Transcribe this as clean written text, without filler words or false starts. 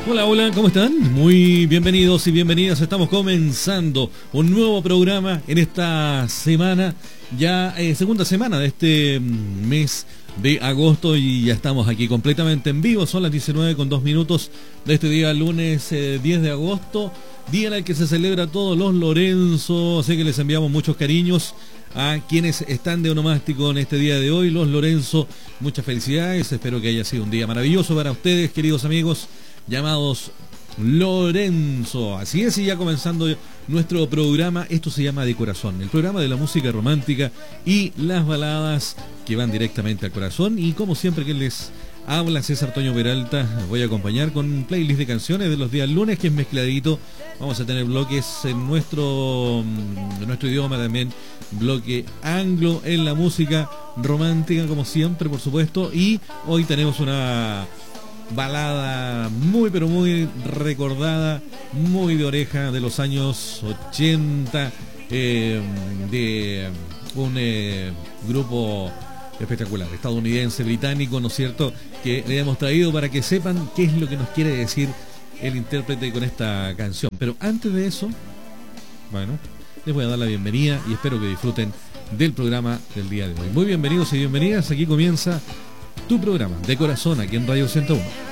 Hola, hola, ¿cómo están? Muy bienvenidos y bienvenidas. Estamos comenzando un nuevo programa en esta semana, ya segunda semana de este mes de agosto, y ya estamos aquí completamente en vivo. Son las 19:02 de este día, lunes 10 de agosto, día en el que se celebra todos los Lorenzo. Así que les enviamos muchos cariños a quienes están de onomástico en este día de hoy, los Lorenzo. Muchas felicidades, espero que haya sido un día maravilloso para ustedes, queridos amigos llamados Lorenzo. Así es, y ya comenzando nuestro programa. Esto se llama De Corazón, el programa de la música romántica y las baladas que van directamente al corazón. Y como siempre, que les habla César Toño Peralta, voy a acompañar con un playlist de canciones de los días lunes, que es mezcladito. Vamos a tener bloques en nuestro idioma también, bloque anglo en la música romántica, como siempre, por supuesto. Y hoy tenemos una balada muy pero muy recordada, muy de oreja, de los años 80, de un grupo espectacular, estadounidense, británico, ¿no es cierto?, que le hemos traído para que sepan qué es lo que nos quiere decir el intérprete con esta canción. Pero antes de eso, bueno, les voy a dar la bienvenida y espero que disfruten del programa del día de hoy. Muy bienvenidos y bienvenidas, aquí comienza tu programa De Corazón, aquí en Radio 101.